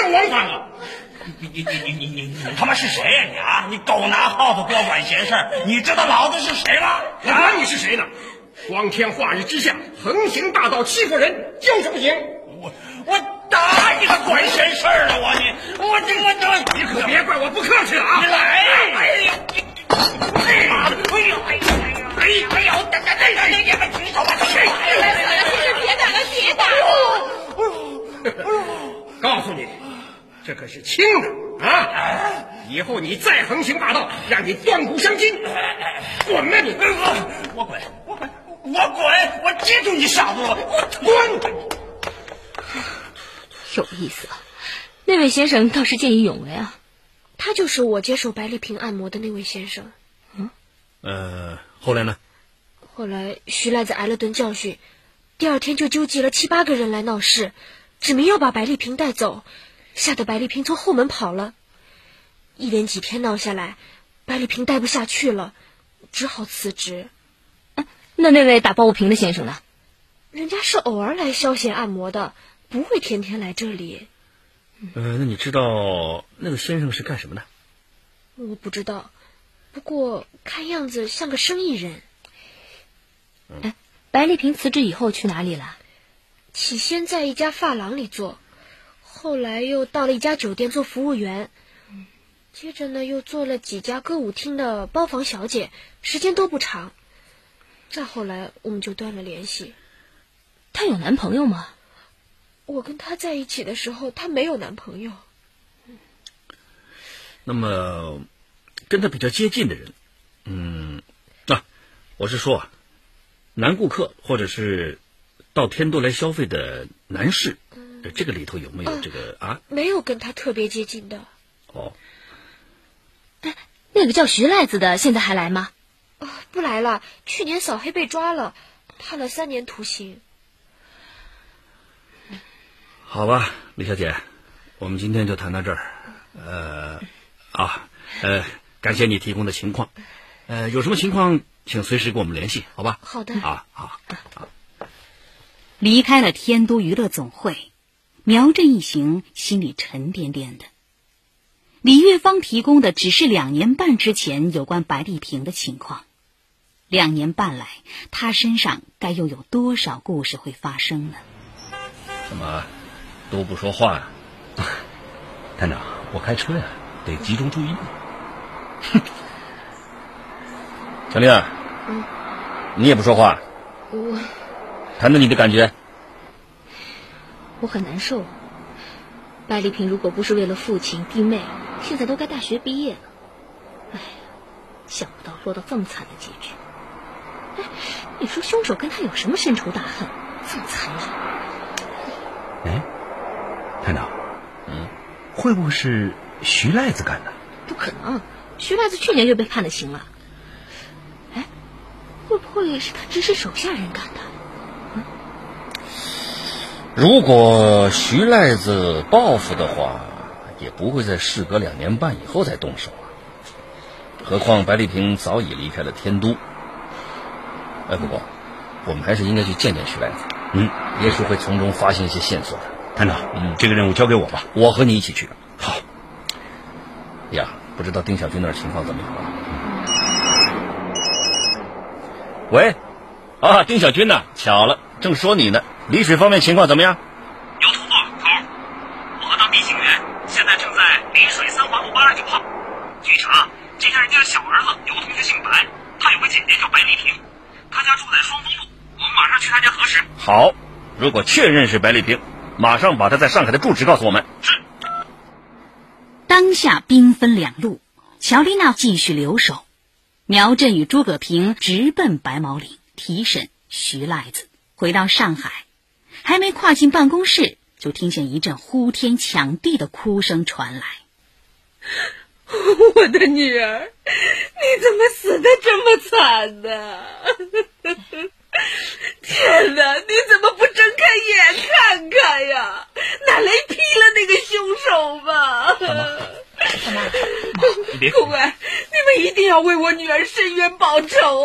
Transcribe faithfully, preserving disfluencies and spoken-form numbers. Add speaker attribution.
Speaker 1: 样王法了？
Speaker 2: 你你你你你你你他妈是谁呀、啊、你啊！你狗拿耗子不要管闲事儿，你知道老子是谁吗？
Speaker 1: 我管你是谁呢？光天化日之下横行霸道欺负人，就是不行！
Speaker 2: 我我打你个管闲事儿了，我你我这我这
Speaker 1: 你可别怪我不客气了啊！
Speaker 2: 你来！哎呦！哎呀！哎呦！哎呀！哎呀！哎呦！等等等等，你们举手吧！
Speaker 3: 先生别打了，别打了！
Speaker 1: 告诉你，这可是轻的啊！以后你再横行霸道，让你断骨伤筋！滚吧你！
Speaker 2: 我滚！我滚！我滚！我接住你小子！我滚！
Speaker 3: 有意思啊，那位先生倒是见义勇为啊。
Speaker 4: 他就是我接手白丽萍按摩的那位先生。
Speaker 5: 嗯，呃，后来呢？
Speaker 4: 后来徐赖子挨了顿教训，第二天就纠集了七八个人来闹事，指明要把白丽萍带走，吓得白丽萍从后门跑了。一连几天闹下来，白丽萍待不下去了，只好辞职。
Speaker 3: 那那位打抱不平的先生呢？
Speaker 4: 人家是偶尔来消闲按摩的，不会天天来这里。
Speaker 5: 呃，那你知道那个先生是干什么的？
Speaker 4: 我不知道，不过看样子像个生意人。
Speaker 3: 哎，白丽萍辞职以后去哪里了？
Speaker 4: 起先在一家发廊里做，后来又到了一家酒店做服务员，接着呢又做了几家歌舞厅的包房小姐，时间都不长。再后来我们就断了联系。
Speaker 3: 她有男朋友吗？
Speaker 4: 我跟她在一起的时候，她没有男朋友。
Speaker 5: 那么跟她比较接近的人，嗯，啊，我是说啊，男顾客或者是到天都来消费的男士，嗯、这个里头有没有这个啊？
Speaker 4: 没有跟她特别接近的。
Speaker 5: 哦，
Speaker 3: 哎，那个叫徐赖子的现在还来吗？
Speaker 4: 哦，不来了，去年扫黑被抓了，判了三年徒刑。
Speaker 5: 好吧，李小姐，我们今天就谈到这儿。呃，啊，呃，感谢你提供的情况。呃，有什么情况，请随时跟我们联系，好吧？
Speaker 4: 好的。
Speaker 5: 啊，好，好。
Speaker 6: 离开了天都娱乐总会，苗振一行心里沉甸甸的。李月芳提供的只是两年半之前有关白丽萍的情况，两年半来，她身上该又有多少故事会发生呢？
Speaker 5: 怎么都不说话呀、
Speaker 7: 啊？探长，我开车呀，得集中注意力。
Speaker 5: 哼，小丽啊，
Speaker 4: 嗯，
Speaker 5: 你也不说话。
Speaker 4: 我
Speaker 3: 谈
Speaker 5: 谈你的感觉。
Speaker 3: 我很难受。白丽萍如果不是为了父亲弟妹，现在都该大学毕业了。哎，想不到落到这么惨的结局。哎，你说凶手跟他有什么深仇大恨，这么残忍？
Speaker 7: 哎，探长，嗯，会不会是徐赖子干的？
Speaker 3: 不可能，徐赖子去年就被判了刑了。哎，会不会是他指使手下人干的？
Speaker 5: 如果徐赖子报复的话，也不会在事隔两年半以后才动手啊。何况白丽萍早已离开了天都。哎，不过我们还是应该去见见徐赖子，嗯，也许会从中发现一些线索的。
Speaker 7: 探长，嗯，这个任务交给我吧，
Speaker 5: 我和你一起去。
Speaker 7: 好。
Speaker 5: 呀，不知道丁小军那儿情况怎么样啊？喂，啊，丁小军呐，巧了，正说你呢。丽水方面情况怎么样？
Speaker 8: 有突破，头儿。我和当地警员现在正在丽水三环路八十九号。据查，这家人家小儿子有个同学姓白，他有个姐姐叫白丽萍，他家住在双峰路，我们马上去他家核实。
Speaker 5: 好，如果确认是白丽萍，马上把他在上海的住址告诉我们。
Speaker 8: 是。
Speaker 6: 当下兵分两路，乔丽娜继续留守，苗振与诸葛平直奔白毛岭提审徐赖子。回到上海，还没跨进办公室，就听见一阵呼天抢地的哭声传来。
Speaker 3: 我的女儿，你怎么死得这么惨呢？天哪，你怎么不睁开眼看看呀？拿雷劈了那个凶手吧！
Speaker 7: 妈妈，妈，你别
Speaker 3: 公安，你们一定要为我女儿伸冤报仇。